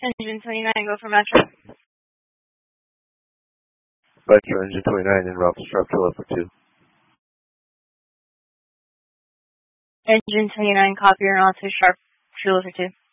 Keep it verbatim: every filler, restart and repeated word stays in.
Engine twenty-nine, go for Metro. Metro, Engine twenty-nine, en route to Sharp to Leopard two. Engine twenty-nine, copy, you're on to Sharp to Leopard two.